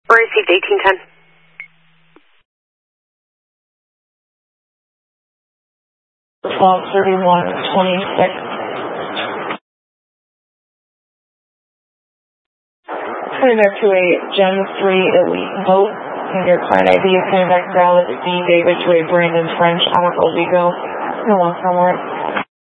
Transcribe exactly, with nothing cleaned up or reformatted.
Received eighteen ten. twelve thirty-one twenty-six. Coming back to a Gen three Elite boat. And your client I D is coming back valid D David to a Brandon French Alpha Vigo. No one from work.